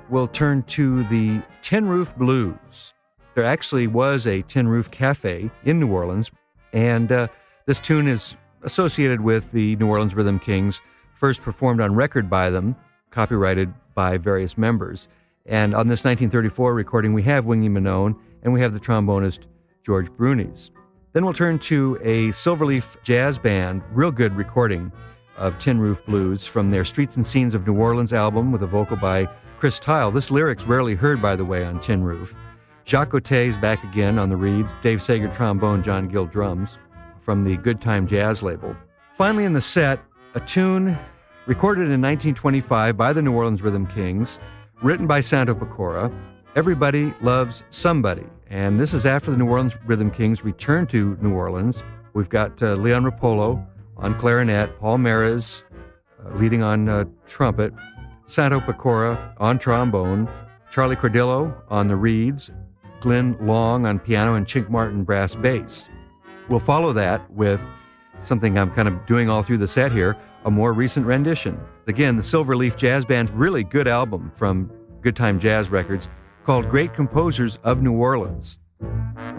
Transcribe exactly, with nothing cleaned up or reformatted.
we'll turn to the Tin Roof Blues. There actually was a Tin Roof Cafe in New Orleans, and uh, this tune is associated with the New Orleans Rhythm Kings, first performed on record by them, copyrighted by various members. And on this nineteen thirty-four recording, we have Wingy Manone, and we have the trombonist George Brunies. Then we'll turn to a Silverleaf Jazz Band, real good recording of Tin Roof Blues from their Streets and Scenes of New Orleans album with a vocal by Chris Tile. This lyric's rarely heard, by the way, on Tin Roof. Jacques Gauthier is back again on the reeds, Dave Sager trombone, John Gill drums from the Good Time Jazz label. Finally in the set, a tune recorded in nineteen twenty-five by the New Orleans Rhythm Kings, written by Santo Pecora, Everybody Loves Somebody. And this is after the New Orleans Rhythm Kings returned to New Orleans. We've got uh, Leon Rapolo on clarinet, Paul Meres uh, leading on uh, trumpet, Santo Pecora on trombone, Charlie Cordillo on the reeds, Glenn Long on piano, and Chink Martin brass bass. We'll follow that with something I'm kind of doing all through the set here, a more recent rendition. Again, the Silverleaf Jazz Band, really good album from Good Time Jazz Records called Great Composers of New Orleans.